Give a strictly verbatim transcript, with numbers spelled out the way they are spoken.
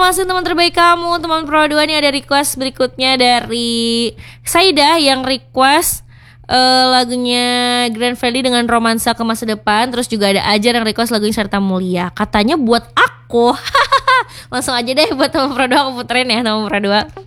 masih teman terbaik kamu, teman Pro dua. Nih ada request berikutnya dari Saidah yang request uh, lagunya Grand Freddy dengan Romansa ke Masa Depan. Terus juga ada Ajar yang request lagunya Serta Mulia. Katanya buat aku. Langsung aja deh buat teman Pro dua aku puterin ya, teman Pro dua.